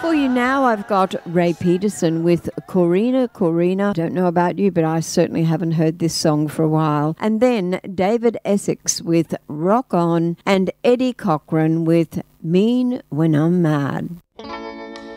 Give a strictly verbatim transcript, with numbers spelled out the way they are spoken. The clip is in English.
For you now, I've got Ray Peterson with Corina, Corina. Don't know about you, but I certainly haven't heard this song for a while. And then David Essex with Rock On and Eddie Cochran with Mean When I'm Mad.